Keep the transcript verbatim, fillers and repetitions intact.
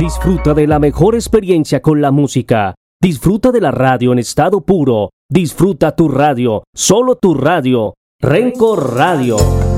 Disfruta de la mejor experiencia con la música. Disfruta de la radio en estado puro. Disfruta tu radio, solo tu radio. Renco Radio.